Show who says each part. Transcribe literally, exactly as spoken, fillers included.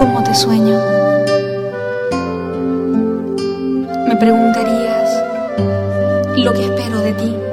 Speaker 1: cómo te sueño. Me preguntarías lo que espero de ti.